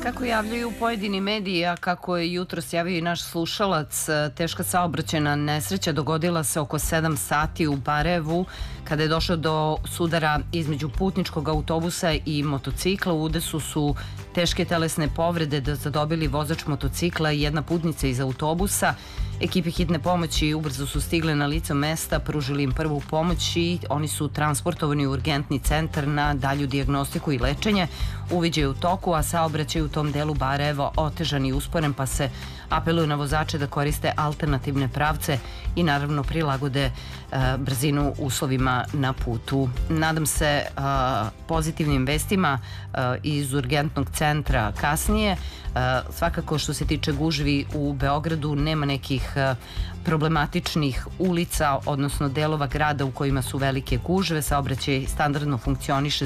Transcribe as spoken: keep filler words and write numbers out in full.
Kako javljaju pojedini mediji, a kako je jutros javio i naš slušalac, teška saobraćajna nesreća dogodila se oko sedam sati u Barajevu, kada je došlo do sudara između putničkog autobusa i motocikla. U udesu su teške telesne povrede da zadobili vozač motocikla i jedna putnica iz autobusa. Ekipe hitne pomoći ubrzo su stigle na lice mesta, pružili im prvu pomoć i oni su transportovani u urgentni centar na dalju dijagnostiku i lečenje. Uviđaj je u toku, a saobraćaj u tom delu Barajeva otežan i usporen, pa se apeluje na vozače da koriste alternativne pravce i naravno prilagode uh, brzinu uslovima na putu. Nadam se uh, pozitivnim vestima uh, iz urgentnog centra kasnije. Uh, svakako što se tiče gužvi u Beogradu nema nekih uh, problematičnih ulica, odnosno delova grada u kojima su velike gužve. Saobraćaj standardno funkcioniše